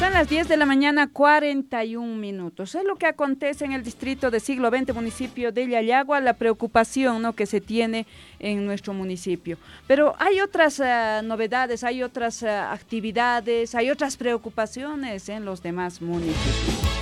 Son las 10 de la mañana, 41 minutos. Es lo que acontece en el distrito de Siglo XX, municipio de Yayagua, la preocupación, ¿no?, que se tiene en nuestro municipio. Pero hay otras novedades, hay otras actividades, hay otras preocupaciones en los demás municipios.